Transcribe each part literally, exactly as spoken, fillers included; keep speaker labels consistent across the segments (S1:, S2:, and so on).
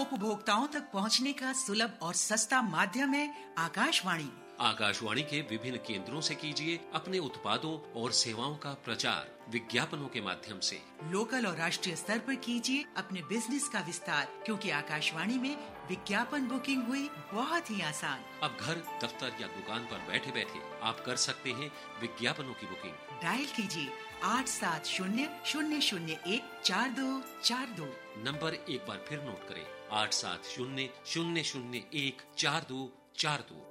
S1: उपभोक्ताओं तक पहुंचने का सुलभ और सस्ता माध्यम है आकाशवाणी।
S2: आकाशवाणी के विभिन्न केंद्रों से कीजिए अपने उत्पादों और सेवाओं का प्रचार विज्ञापनों के माध्यम से।
S1: लोकल और राष्ट्रीय स्तर पर कीजिए अपने बिजनेस का विस्तार, क्योंकि आकाशवाणी में विज्ञापन बुकिंग हुई बहुत ही आसान।
S2: अब घर, दफ्तर या दुकान पर बैठे बैठे आप कर सकते हैं विज्ञापनों की बुकिंग।
S1: डायल कीजिए आठ सात शून्य शून्य शून्य एक चार दो चार दो।
S2: नंबर एक बार फिर नोट करें, आठ सात शून्य शून्य शून्य एक चार दो चार दो।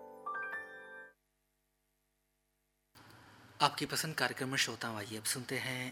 S3: आपकी पसंद कार्यक्रम में श्रोता आइए अब सुनते हैं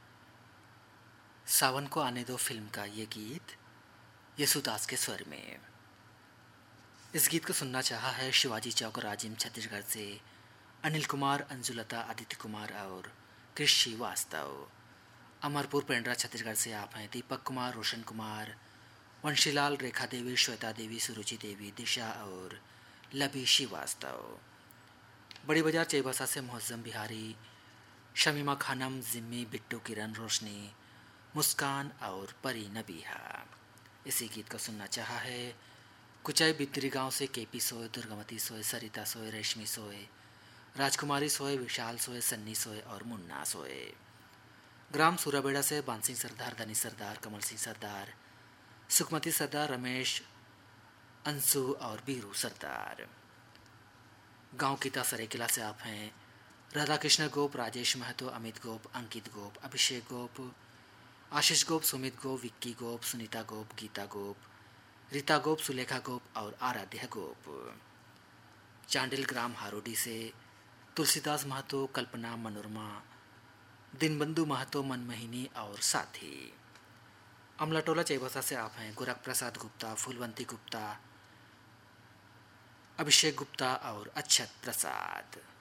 S3: सावन को आने दो फिल्म का ये गीत यसुदास के स्वर में। इस गीत को सुनना चाहा है शिवाजी चौक राजिम छत्तीसगढ़ से अनिल कुमार, अंजुलता, आदित्य कुमार और कृष श्रीवास्तव। अमरपुर पेंड्रा छत्तीसगढ़ से आप हैं दीपक कुमार, रोशन कुमार, वंशीलाल, रेखा देवी, श्वेता देवी, सुरुचि देवी, दिशा और लबी श्रीवास्तव। बड़ी बाजार चेबसा से मुहज्जम बिहारी, शमीमा खानम, जिम्मी, बिट्टू, किरण, रोशनी, मुस्कान और परी नबीहा। इसी गीत को सुनना चाहा है कुचाई बिद्री गांव से केपी सोय, दुर्गावती सोय, सरिता सोय, रेशमी सोय, राजकुमारी सोय, विशाल सोय, सन्नी सोय और मुन्ना सोय। ग्राम सूराबेड़ा से बांसिंह सरदार, धनी सरदार, कमल सिंह सरदार, सुखमती सरदार, रमेश, अंशु और बीरू सरदार। गांव की सरेकिला से आप हैं राधा कृष्ण गोप, राजेश महतो, अमित गोप, अंकित गोप, अभिषेक गोप, आशीष गोप, सुमित गोप, विक्की गोप, सुनीता गोप, गीता गोप, रीता गोप, सुलेखा गोप और आराध्य गोप। चांडिल ग्राम हारोडी से तुलसीदास महतो, कल्पना, मनोरमा, दिनबंधु महतो, मनमोहिनी और साथी। अमलाटोला चेबसा से आप हैं गोरख प्रसाद गुप्ता, फूलवंती गुप्ता, अभिषेक गुप्ता और अक्षत प्रसाद।